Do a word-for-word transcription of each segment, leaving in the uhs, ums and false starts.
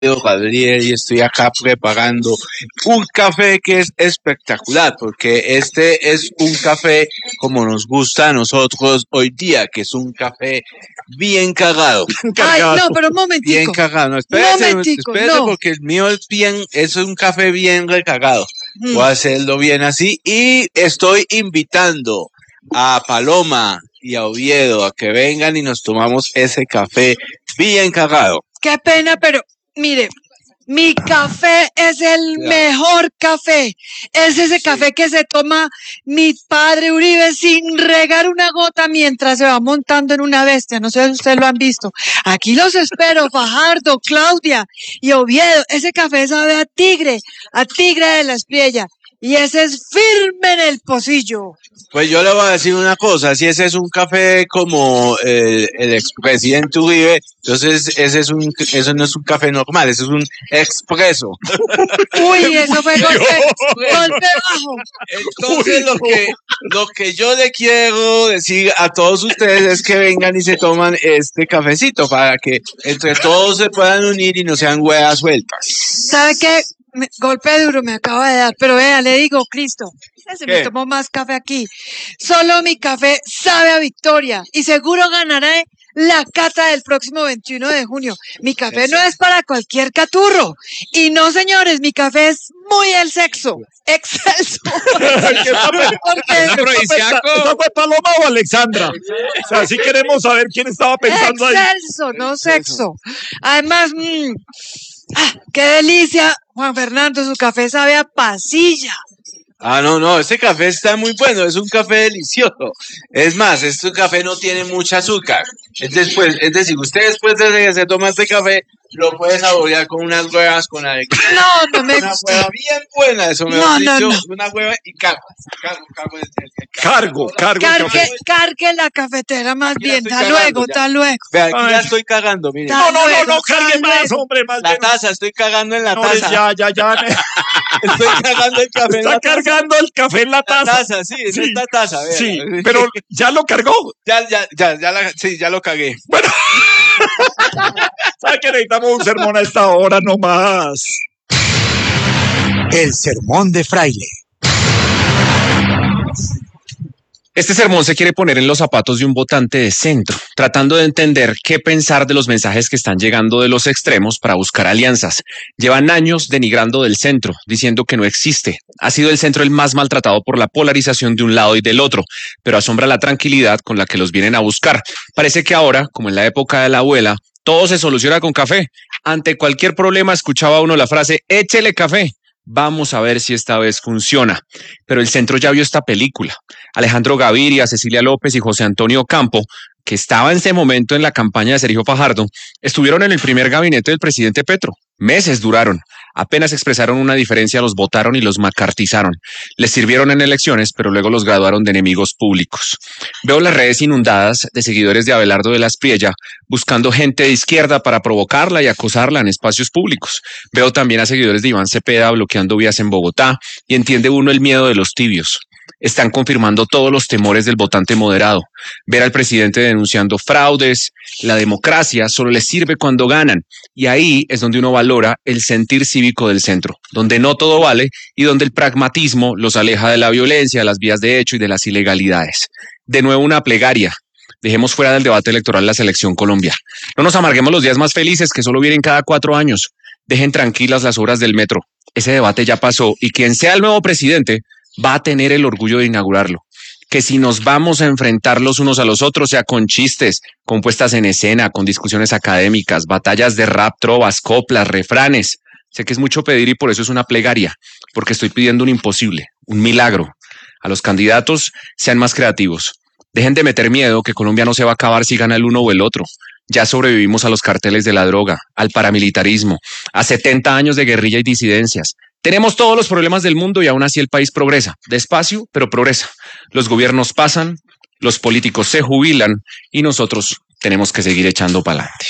Gabriel y estoy acá preparando un café que es espectacular porque este es un café como nos gusta a nosotros hoy día, que es un café bien cargado. Ay, no, pero un Bien momentico. cargado, no, Un espérese, momentico, espérese no. porque el mío es bien, es un café bien recargado. Voy Mm. a hacerlo bien así y estoy invitando a Paloma y a Oviedo a que vengan y nos tomamos ese café bien cargado. Qué pena, pero mire, mi café es el Claro. mejor café. Es ese Sí. café que se toma mi padre Uribe sin regar una gota mientras se va montando en una bestia. No sé si ustedes lo han visto. Aquí los espero, Fajardo, Claudia y Oviedo. Ese café sabe a tigre, a tigre de la Espriella. Y ese es firme en el pocillo. Pues yo le voy a decir una cosa, si ese es un café como el, el expresidente Uribe, entonces ese es un, eso no es un café normal, ese es un expreso. Uy, eso fue golpe, golpe bajo. Entonces lo que, lo que yo le quiero decir a todos ustedes es que vengan y se toman este cafecito para que entre todos se puedan unir y no sean huevas sueltas. ¿Sabe qué? Me- golpe duro me acaba de dar, pero vea, le digo, Cristo, se me ¿Qué? tomó más café aquí. Solo mi café sabe a victoria y seguro ganaré la cata del próximo veintiuno de junio. Mi café no es para cualquier caturro. Y no, señores, mi café es muy el sexo. Excelso. Porque ¿Esa fue Paloma o Alexandra? O sea, sí queremos saber quién estaba pensando ahí. excelso, no sexo. Además, mm, ah, qué delicia, Juan Fernando, su café sabe a pasilla. Ah, no, no, este café está muy bueno, es un café delicioso. Es más, este café no tiene mucha azúcar. Es, después, es decir, usted después de que se toma este café, lo puede saborear con unas huevas con alegría. No, no me Una gusta. hueva bien buena, eso me No, ha no, dicho, no. una hueva y cargo. Cargo, cargo el, el- el Cargo, cargo el Cargue, café. cargue la cafetera más Aquí la bien. estoy Hasta cagando, luego, ya. hasta luego. Vea, aquí Ay. la estoy cagando, mire. Ta- No, no, no, luego, no, cargue hasta más, luego. hombre, más La bien. taza, estoy cagando en la Señores, taza. ya, ya, ya. Estoy cagando el café en Está la taza. cargando el café en la La taza. taza, sí, es Sí. esta taza, vea. Sí, pero ya lo cargó. Ya, ya, ya, ya, la, sí, ya lo cagué. Bueno, ¿sabe que necesitamos un sermón a esta hora nomás? El sermón de Fraile. Este sermón se quiere poner en los zapatos de un votante de centro, tratando de entender qué pensar de los mensajes que están llegando de los extremos para buscar alianzas. Llevan años denigrando del centro, diciendo que no existe. Ha sido el centro el más maltratado por la polarización de un lado y del otro, pero asombra la tranquilidad con la que los vienen a buscar. Parece que ahora, como en la época de la abuela, todo se soluciona con café. Ante cualquier problema escuchaba uno la frase, échele café. Vamos a ver si esta vez funciona. Pero el centro ya vio esta película. Alejandro Gaviria, Cecilia López y José Antonio Campo, que estaba en ese momento en la campaña de Sergio Fajardo, estuvieron en el primer gabinete del presidente Petro. Meses duraron. Apenas expresaron una diferencia, los votaron y los macartizaron. Les sirvieron en elecciones, pero luego los graduaron de enemigos públicos. Veo las redes inundadas de seguidores de Abelardo de la Espriella buscando gente de izquierda para provocarla y acosarla en espacios públicos. Veo también a seguidores de Iván Cepeda bloqueando vías en Bogotá y entiende uno el miedo de los tibios. Están confirmando todos los temores del votante moderado. Ver al presidente denunciando fraudes, la democracia solo les sirve cuando ganan. Y ahí es donde uno valora el sentir cívico del centro, donde no todo vale y donde el pragmatismo los aleja de la violencia, de las vías de hecho y de las ilegalidades. De nuevo una plegaria. Dejemos fuera del debate electoral la selección Colombia. No nos amarguemos los días más felices que solo vienen cada cuatro años. Dejen tranquilas las obras del metro. Ese debate ya pasó y quien sea el nuevo presidente va a tener el orgullo de inaugurarlo. Que si nos vamos a enfrentar los unos a los otros, sea con chistes, con puestas en escena, con discusiones académicas, batallas de rap, trovas, coplas, refranes. Sé que es mucho pedir y por eso es una plegaria, porque estoy pidiendo un imposible, un milagro. A los candidatos, sean más creativos. Dejen de meter miedo que Colombia no se va a acabar si gana el uno o el otro. Ya sobrevivimos a los carteles de la droga, al paramilitarismo, a setenta años de guerrilla y disidencias. Tenemos todos los problemas del mundo y aún así el país progresa, despacio, pero progresa. Los gobiernos pasan, los políticos se jubilan y nosotros tenemos que seguir echando para adelante.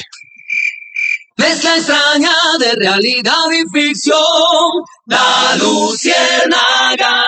Mezcla extraña de realidad y ficción, La Luciérnaga.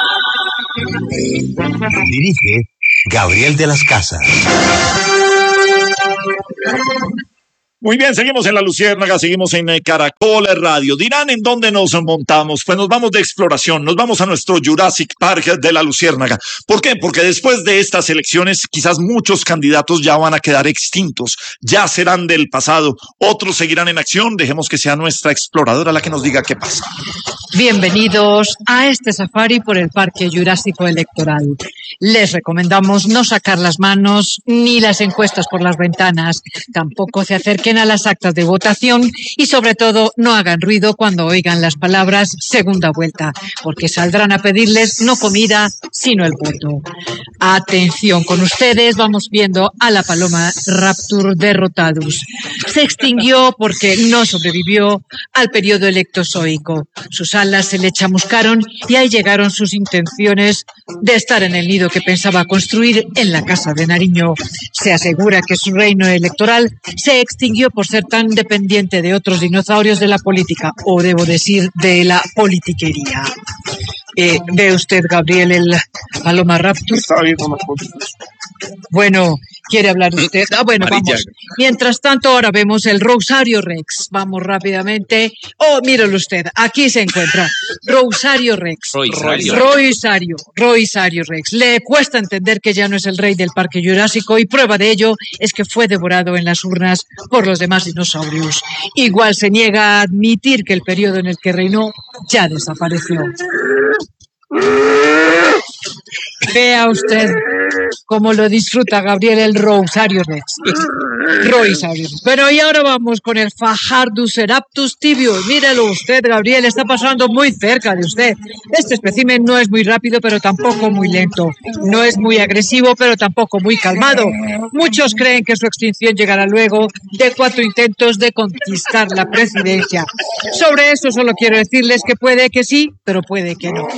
Dirige Gabriel de las Casas. Muy bien, seguimos en La Luciérnaga, seguimos en eh, Caracol Radio. Dirán en dónde nos montamos. Pues nos vamos de exploración, nos vamos a nuestro Jurassic Park de La Luciérnaga. ¿Por qué? Porque después de estas elecciones quizás muchos candidatos ya van a quedar extintos, ya serán del pasado, otros seguirán en acción. Dejemos que sea nuestra exploradora la que nos diga qué pasa. Bienvenidos a este safari por el Parque Jurásico Electoral. Les recomendamos no sacar las manos ni las encuestas por las ventanas, tampoco se acerquen a las actas de votación y sobre todo no hagan ruido cuando oigan las palabras segunda vuelta, porque saldrán a pedirles no comida, sino el voto. Atención con ustedes, vamos viendo a la paloma Raptor derrotados. Se extinguió porque no sobrevivió al periodo electozoico. Sus alas se le chamuscaron y ahí llegaron sus intenciones de estar en el nido que pensaba construir en la casa de Nariño. Se asegura que su reino electoral se extinguió por ser tan dependiente de otros dinosaurios de la política, o debo decir, de la politiquería. Eh, ¿Ve usted, Gabriel, el paloma Raptor? Está viendo las fotos. Bueno, ¿quiere hablar usted? Ah, bueno, vamos. Mientras tanto, ahora vemos el Rosario Rex. Vamos rápidamente. Oh, míralo usted, aquí se encuentra. Rosario Rex. Rosario. Rosario. Rosario Rex. Le cuesta entender que ya no es el rey del Parque Jurásico y prueba de ello es que fue devorado en las urnas por los demás dinosaurios. Igual se niega a admitir que el periodo en el que reinó ya desapareció. Vea usted cómo lo disfruta Gabriel el Rosario Rex. Rosario. Pero y ahora vamos con el Fajardoceraptus tibius. Mírelo usted, Gabriel, está pasando muy cerca de usted. Este espécimen no es muy rápido, pero tampoco muy lento. No es muy agresivo, pero tampoco muy calmado. Muchos creen que su extinción llegará luego de cuatro intentos de conquistar la presidencia. Sobre eso solo quiero decirles que puede que sí, pero puede que no.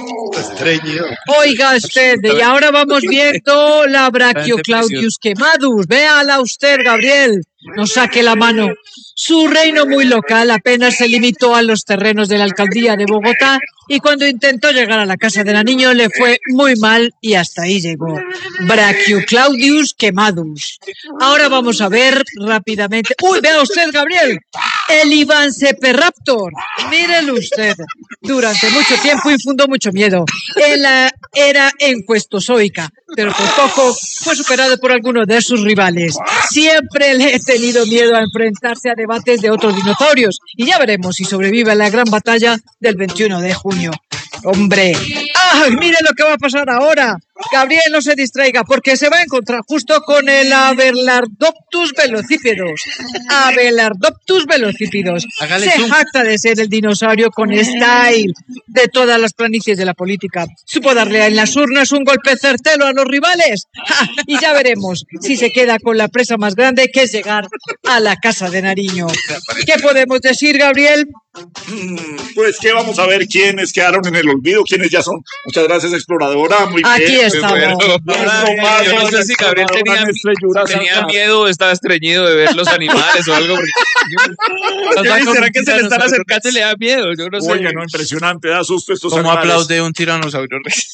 Oiga usted, y ahora vamos viendo la Brachioclaudius quemadus. Véala usted, Gabriel. No saque la mano. Su reino muy local apenas se limitó a los terrenos de la alcaldía de Bogotá y cuando intentó llegar a la casa de Nariño le fue muy mal y hasta ahí llegó. Brachioclaudius quemadus. Ahora vamos a ver rápidamente. ¡Uy, vea usted, Gabriel! El Ivanceperaptor. Mírelo usted. Durante mucho tiempo infundó mucho miedo en la era encuestozoica, pero por poco fue superado por alguno de sus rivales. Siempre le he tenido miedo a enfrentarse a debates de otros dinosaurios y ya veremos si sobrevive a la gran batalla del veintiuno de junio. ¡Hombre! ¡Ah! ¡Mire lo que va a pasar ahora! Gabriel, no se distraiga, porque se va a encontrar justo con el Abelardoptus velocípedos. Abelardoptus velocípedos. Hágale Se zoom. jacta de ser el dinosaurio con style de todas las planicies de la política. Supo darle en las urnas un golpe certero a los rivales. ¡Ja! Y ya veremos si se queda con la presa más grande, que es llegar a la casa de Nariño. ¿Qué podemos decir, Gabriel? Pues que vamos a ver quiénes quedaron en el olvido, quiénes ya son. Muchas gracias, exploradora. Muy Aquí bien. estamos. Ay, yo no sé si Gabriel tenía, tenía miedo, estaba estreñido de ver los animales o algo. Porque... ¿Será que se le están acercando y le da miedo? Yo no sé. Oye, no, impresionante, da susto estos ¿Cómo animales. aplaude un tiranosaurio rex?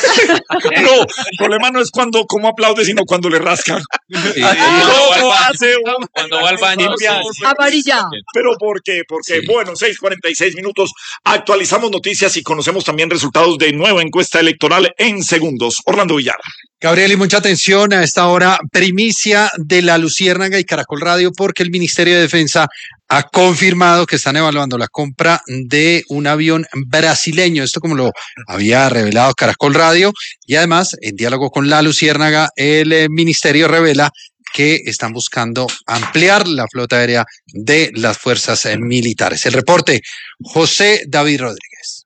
No, el problema no es cuando cómo aplaude, sino cuando le rascan. Sí, ¿Cómo hace un- cuando va al baño. Amarilla. ¿Pero por qué? Porque, Sí. bueno, seis cuarenta y seis minutos, actualizamos noticias y conocemos también resultados de nueva encuesta electoral en segundos. Orlando Villar. Gabriel, y mucha atención a esta hora, primicia de La Luciérnaga y Caracol Radio, porque el Ministerio de Defensa ha confirmado que están evaluando la compra de un avión brasileño. Esto como lo había revelado Caracol Radio. Y además, en diálogo con La Luciérnaga, el eh, Ministerio revela que están buscando ampliar la flota aérea de las fuerzas eh, militares. El reporte, José David Rodríguez.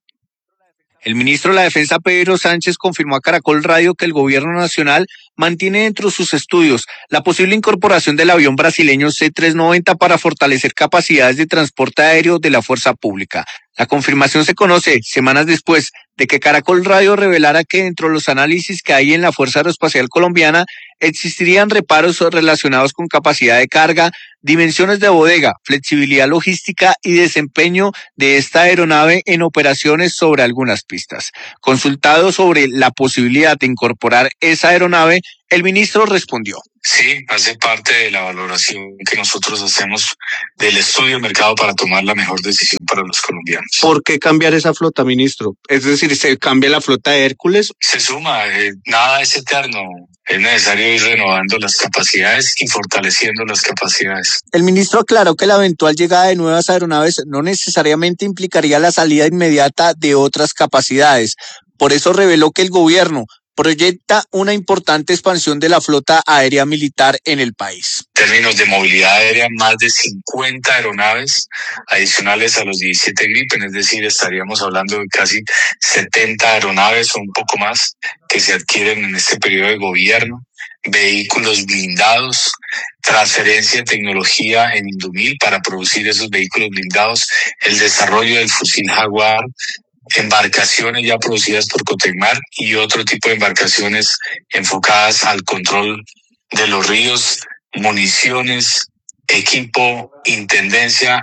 El ministro de la Defensa, Pedro Sánchez, confirmó a Caracol Radio que el gobierno nacional mantiene dentro de sus estudios la posible incorporación del avión brasileño C trescientos noventa para fortalecer capacidades de transporte aéreo de la fuerza pública. La confirmación se conoce semanas después de que Caracol Radio revelara que dentro de los análisis que hay en la Fuerza Aeroespacial Colombiana existirían reparos relacionados con capacidad de carga, dimensiones de bodega, flexibilidad logística y desempeño de esta aeronave en operaciones sobre algunas pistas. Consultado sobre la posibilidad de incorporar esa aeronave, el ministro respondió. Sí, hace parte de la valoración que nosotros hacemos del estudio de mercado para tomar la mejor decisión para los colombianos. ¿Por qué cambiar esa flota, ministro? Es decir, ¿se cambia la flota de Hércules? Se suma, eh, nada es eterno. Es necesario ir renovando las capacidades y fortaleciendo las capacidades. El ministro aclaró que la eventual llegada de nuevas aeronaves no necesariamente implicaría la salida inmediata de otras capacidades. Por eso reveló que el gobierno proyecta una importante expansión de la flota aérea militar en el país. En términos de movilidad aérea, más de cincuenta aeronaves adicionales a los diecisiete Gripen, es decir, estaríamos hablando de casi setenta aeronaves o un poco más que se adquieren en este periodo de gobierno, vehículos blindados, transferencia de tecnología en Indumil para producir esos vehículos blindados, el desarrollo del fusil Jaguar, embarcaciones ya producidas por Cotecmar y otro tipo de embarcaciones enfocadas al control de los ríos, municiones, equipo, intendencia.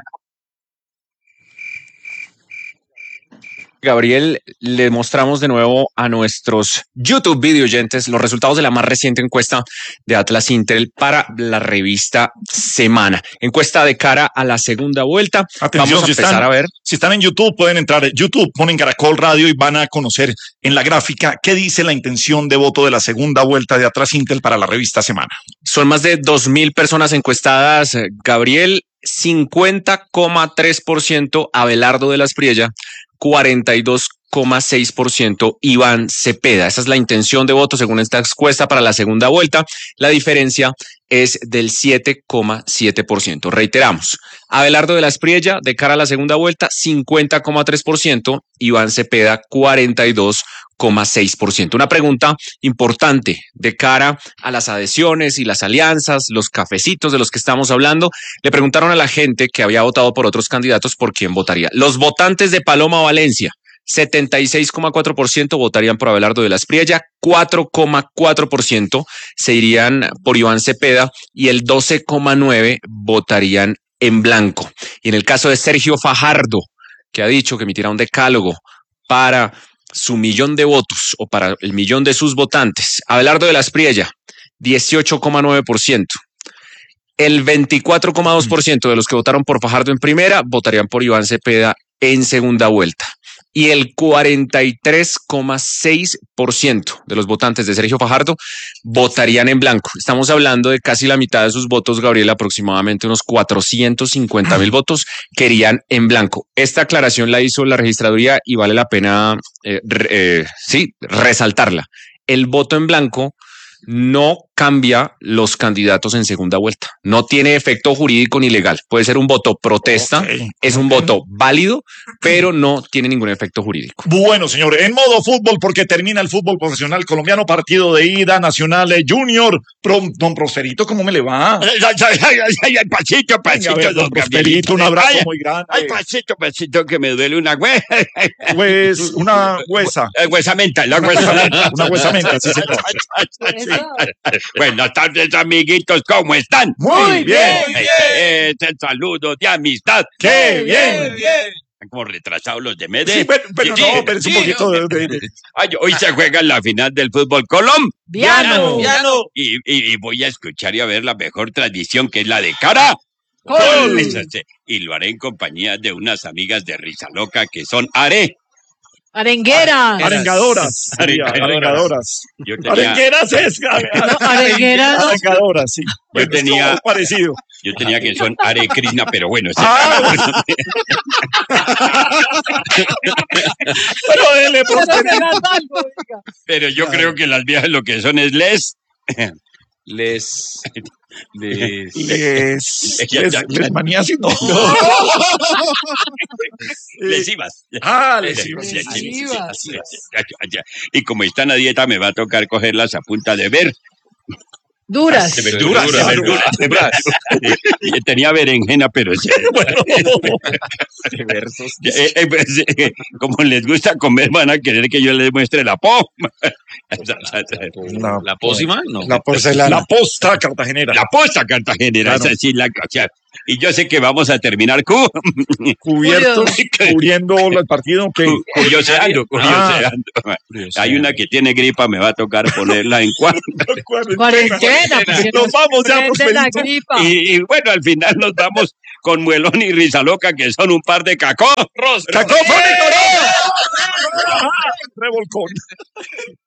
Gabriel, le mostramos de nuevo a nuestros YouTube video oyentes los resultados de la más reciente encuesta de Atlas Intel para la revista Semana. Encuesta de cara a la segunda vuelta. Atención, Vamos a si empezar están, a ver. Si están en YouTube, pueden entrar a YouTube, ponen Caracol Radio y van a conocer en la gráfica qué dice la intención de voto de la segunda vuelta de Atlas Intel para la revista Semana. Son más de dos mil personas encuestadas, Gabriel. cincuenta coma tres por ciento Abelardo de la Espriella, cuarenta y dos coma seis por ciento Iván Cepeda. Esa es la intención de voto según esta encuesta para la segunda vuelta. La diferencia es del siete coma siete por ciento. Reiteramos, Abelardo de la Espriella de cara a la segunda vuelta, cincuenta coma tres por ciento, Iván Cepeda, cuarenta y dos coma seis por ciento. Una pregunta importante de cara a las adhesiones y las alianzas, los cafecitos de los que estamos hablando. Le preguntaron a la gente que había votado por otros candidatos por quién votaría. Los votantes de Paloma Valencia, setenta y seis coma cuatro por ciento votarían por Abelardo de la Espriella, cuatro coma cuatro por ciento se irían por Iván Cepeda y el doce coma nueve por ciento votarían en blanco. Y en el caso de Sergio Fajardo, que ha dicho que emitirá un decálogo para su millón de votos o para el millón de sus votantes, Abelardo de la Espriella, dieciocho coma nueve por ciento. El veinticuatro coma dos por ciento de los que votaron por Fajardo en primera votarían por Iván Cepeda en segunda vuelta. Y el cuarenta y tres coma seis por ciento de los votantes de Sergio Fajardo votarían en blanco. Estamos hablando de casi la mitad de sus votos, Gabriel, aproximadamente unos cuatrocientos cincuenta mil votos querían en blanco. Esta aclaración la hizo la registraduría y vale la pena eh, eh, sí, resaltarla. El voto en blanco no cambia los candidatos en segunda vuelta. No tiene efecto jurídico ni legal. Puede ser un voto protesta, okay, es un okay. voto válido, pero no tiene ningún efecto jurídico. Bueno, señor, en modo fútbol, porque termina el fútbol profesional colombiano, partido de ida, Nacional eh, Junior. Pro, don Prosperito, ¿cómo me le va? Ay, ay, ay, ay, ay, pasito, pasito, Venga, ver, don Prosperito, un abrazo ay, muy grande. Ay, pasito, pasito, que me duele una huesa. Pues, una huesa. Huesamenta, la huesamenta. Una huesamenta, sí, señor. Buenas tardes, amiguitos, ¿cómo están? Muy bien. Este es el saludo de amistad. ¡Qué bien! bien! Como retrasados los de Medellín. Sí, pero, pero sí, no, pero es un sí, poquito de... de, de... Ay, hoy se juega la final del fútbol colombiano. Y, y, y voy a escuchar y a ver la mejor tradición, que es la de cara. ¡Gol! Y lo haré en compañía de unas amigas de Risa Loca que son Are. Arengueras. Arengadoras. Arengadoras. Arengadoras. Yo tenía... Arengueras es. No, arengueras. Arengadoras, sí. Yo tenía... parecido. Yo tenía que son Are Krishna, pero bueno. Ah, bueno. Pero dele, Pero yo creo que las viejas lo que son es les... Les... Les... Les... Les, les manías y no. Lesivas. Ah, lesivas. Y como están a dieta, me va a tocar cogerlas a punta de ver. Duras. De verduras, de verduras, de verduras. Y tenía berenjena, pero sí. Bueno, eh, eh, pues, eh, como les gusta comer, van a querer que yo les muestre la poma. No, ¿La pócima? No. La porcelana. La posta cartagenera. La posta cartagenera, Claro. esa sí la cosa. Y yo sé que vamos a terminar cu Cubierto, cubriendo el partido que cu- curioseando, curioseando. Ah. Hay una que tiene gripa, me va a tocar ponerla en cuarto. Cuarentena. porque Nos vamos ya, prende la Prosperito. gripa. Y, y bueno, al final nos vamos con Muelón y Risa Loca, que son un par de cacó. ¡Cacófónico! ¡Revolcón!